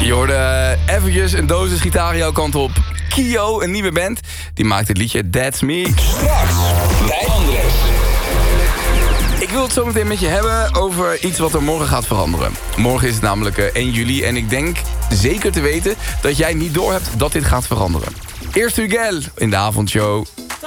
Je hoorde eventjes een dosis gitaar jouw kant op. Kio, een nieuwe band, die maakt het liedje That's Me. Straks bij Andres. Ik wil het zo meteen met je hebben over iets wat er morgen gaat veranderen. Morgen is het namelijk 1 juli en ik denk zeker te weten dat jij niet doorhebt dat dit gaat veranderen. Eerst Hugel in de avondshow.